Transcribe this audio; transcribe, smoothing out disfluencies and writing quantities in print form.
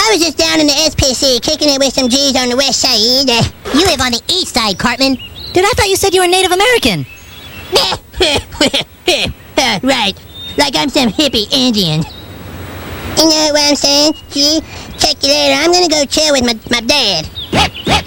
I was just down in the SPC kicking it with some G's on the west side. You live on the east side, Cartman. Dude, I thought you said you were Native American. Right, like I'm some hippie Indian. You know what I'm saying? See? Check you later. I'm gonna go chill with my dad.